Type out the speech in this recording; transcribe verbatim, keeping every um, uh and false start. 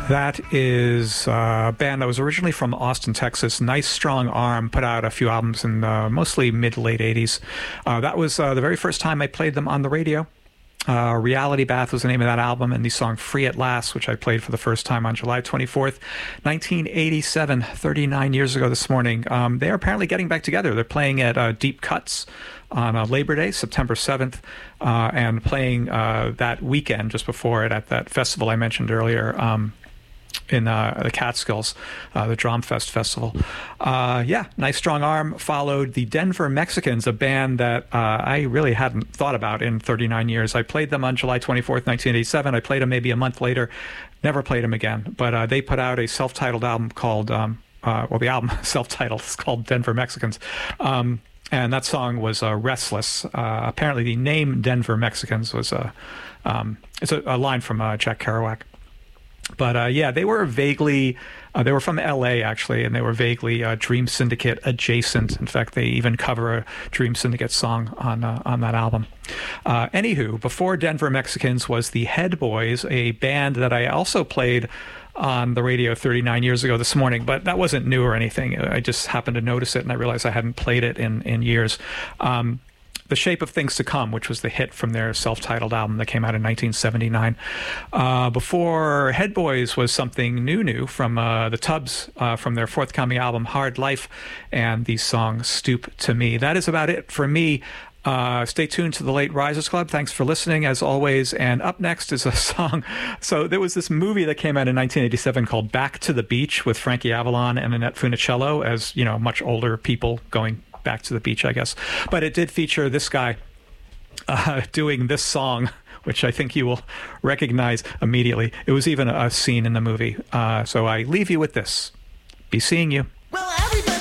That is a band that was originally from Austin, Texas. Nice Strong Arm put out a few albums in uh, mostly mid to late eighties. Uh, that was uh, the very first time I played them on the radio. Uh, Reality Bath was the name of that album, and the song Free at Last, which I played for the first time on July twenty-fourth, nineteen eighty-seven, thirty-nine years ago this morning. Um, they're apparently getting back together. They're playing at uh, Deep Cuts on uh, Labor Day, September seventh, uh, and playing uh, that weekend just before it at that festival I mentioned earlier, um, in uh, the Catskills, uh, the Drumfest Festival. Uh, yeah, Nice Strong Arm followed the Denver Mexicans, a band that uh, I really hadn't thought about in thirty-nine years. I played them on July twenty-fourth, nineteen eighty-seven. I played them maybe a month later, never played them again. But uh, they put out a self-titled album called, um, uh, well, the album self-titled is called Denver Mexicans. Um, and that song was uh, Restless. Uh, apparently the name Denver Mexicans was a, um, it's a, a line from uh, Jack Kerouac. But uh, yeah, they were vaguely, uh, they were from L A actually, and they were vaguely uh, Dream Syndicate adjacent. In fact, they even cover a Dream Syndicate song on uh, on that album. Uh, anywho, before Denver Mexicans was the Head Boys, a band that I also played on the radio thirty-nine years ago this morning, but that wasn't new or anything. I just happened to notice it, and I realized I hadn't played it in, in years. Um, The Shape of Things to Come, which was the hit from their self-titled album that came out in nineteen seventy-nine. Uh, before Head Boys was something new, new from uh, the Tubs, uh, from their forthcoming album Hard Life, and the song Stoop to Me. That is about it for me. Uh, stay tuned to the Late Risers Club. Thanks for listening, as always. And up next is a song. So there was this movie that came out in nineteen eighty-seven called Back to the Beach with Frankie Avalon and Annette Funicello as, you know, much older people going back to the beach, I guess. But it did feature this guy uh, doing this song, which I think you will recognize immediately. It was even a scene in the movie. Uh, so I leave you with this. Be seeing you.